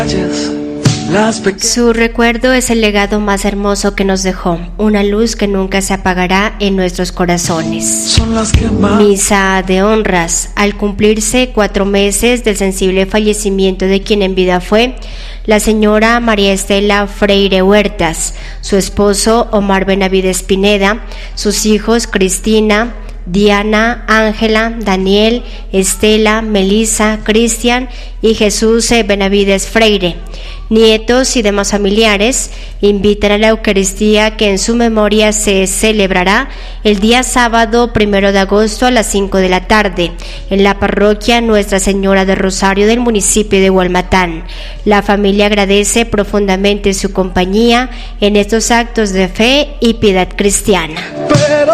Su recuerdo es el legado más hermoso que nos dejó, una luz que nunca se apagará en nuestros corazones. Misa de honras. Al cumplirse 4 meses del sensible fallecimiento de quien en vida fue la señora María Estela Freire Huertas, su esposo Omar Benavides Pineda, sus hijos Cristina, Diana, Ángela, Daniel, Estela, Melissa, Cristian y Jesús Benavides Freire, nietos y demás familiares, invitan a la Eucaristía que en su memoria se celebrará el día sábado 1 de agosto a las 5 de la tarde en la parroquia Nuestra Señora del Rosario del municipio de Hualmatán. La familia agradece profundamente su compañía en estos actos de fe y piedad cristiana.